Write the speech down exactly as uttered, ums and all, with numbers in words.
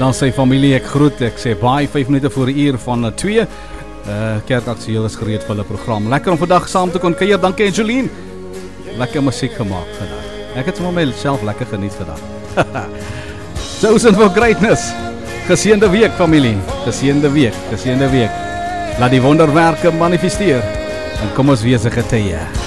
dan sy familie, ek groet, ek sê baie vyf minute voor die uur van twee. Uh, Kerkaktueel is gereed vir hulle program. Lekker om vandag saam te kon kuier, dankie Angeline. Lekker musiek gemaakt vandag. Ek het sommer myself lekker geniet vandag. Chosen for greatness. Geseënde week familie, geseënde week, geseënde week. Laat die wonderwerke manifesteer. En kom ons wees 'n getuie.